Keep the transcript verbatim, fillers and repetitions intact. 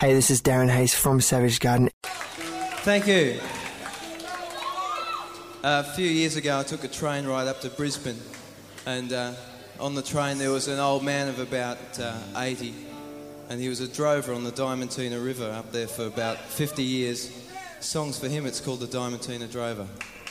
Hey, this is Darren Hayes from Savage Garden. Thank you. Uh, a few years ago I took a train ride up to Brisbane, and uh, on the train there was an old man of about uh, eighty, and he was a drover on the Diamantina River up there for about fifty years. Songs for him, it's called the Diamantina Drover.